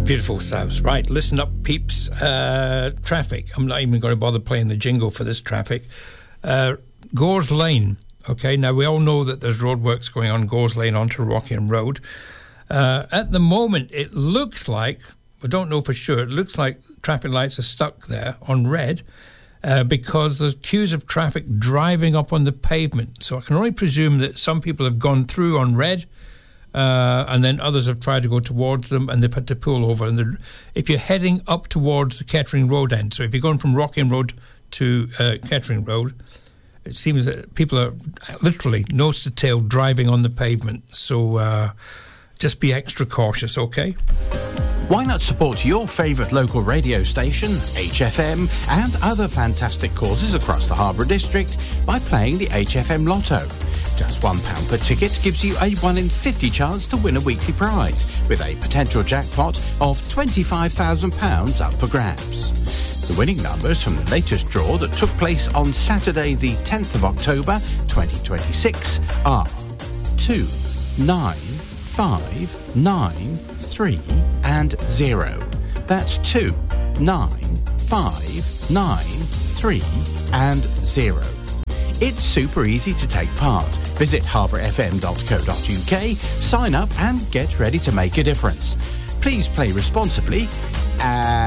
Beautiful sounds. Right, listen up, peeps. Traffic. I'm not even going to bother playing the jingle for this traffic. Gores Lane. Okay, now we all know that there's roadworks going on Gores Lane onto Rockingham Road. At the moment, it looks like, I don't know for sure, it looks like traffic lights are stuck there on red because there's queues of traffic driving up on the pavement. So I can only presume that some people have gone through on red and then others have tried to go towards them and they've had to pull over. And if you're heading up towards the Kettering Road end, so if you're going from Rockingham Road to Kettering Road, it seems that people are literally nose to tail driving on the pavement. So just be extra cautious, okay? Why not support your favourite local radio station, HFM, and other fantastic causes across the Harbour District by playing the HFM Lotto? Just £1 per ticket gives you a 1 in 50 chance to win a weekly prize, with a potential jackpot of £25,000 up for grabs. The winning numbers from the latest draw that took place on Saturday the 10th of October 2026 are 2, 9, 5, 9, 3 and 0. That's 2, 9, 5, 9, 3 and 0. It's super easy to take part. Visit harbourfm.co.uk, sign up and get ready to make a difference. Please play responsibly.